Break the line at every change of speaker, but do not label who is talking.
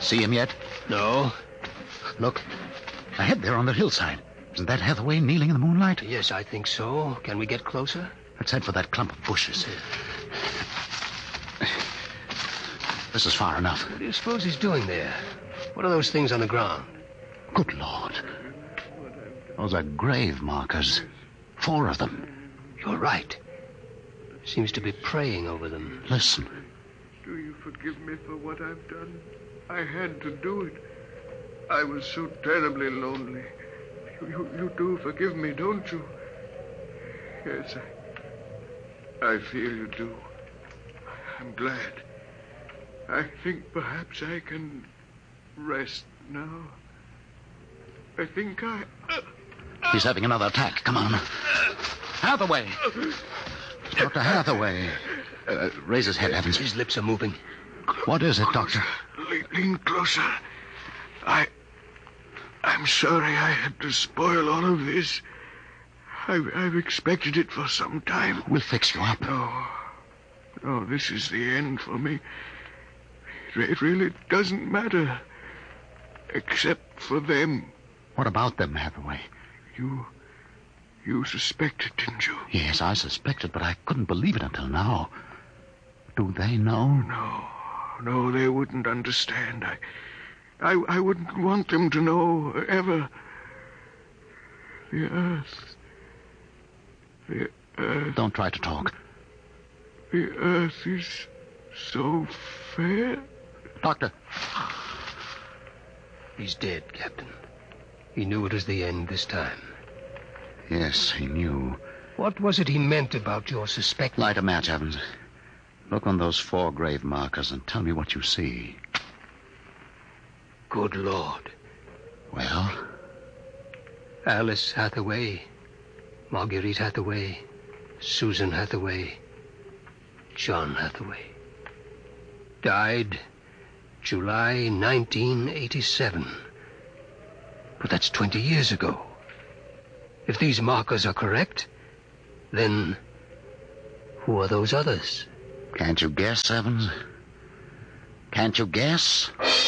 See him yet?
No.
Look, ahead there on the hillside. Isn't that Hathaway kneeling in the moonlight?
Yes, I think so. Can we get closer?
Let's head for that clump of bushes. This is far enough.
What do you suppose he's doing there? What are those things on the ground?
Good Lord. Those are grave markers. 4 of them.
You're right. Seems to be praying over them.
Listen.
Do you forgive me for what I've done? I had to do it. I was so terribly lonely. You do forgive me, don't you? Yes, I feel you do. I'm glad. I think perhaps I can rest now. I think
He's having another attack. Come on. Hathaway! Dr. Hathaway. Raise his head, Evans.
His lips are moving.
What is it, Doctor?
Lean closer. I'm sorry I had to spoil all of this. I've expected it for some time.
We'll fix you up.
No, this is the end for me. It really doesn't matter. Except for them.
What about them, Hathaway?
You suspected, didn't you?
Yes, I suspected, but I couldn't believe it until now. Do they know?
No, they wouldn't understand. I wouldn't want them to know, ever. The Earth...
Don't try to talk.
The Earth is so fair.
Doctor.
He's dead, Captain. He knew it was the end this time.
Yes, he knew.
What was it he meant about your suspecting?
Light a match, Evans. Look on those 4 grave markers and tell me what you see.
Good Lord.
Well?
Alice Hathaway, Marguerite Hathaway, Susan Hathaway, John Hathaway. Died July 1987. But that's 20 years ago. If these markers are correct, then who are those others?
Can't you guess, Evans? Can't you guess?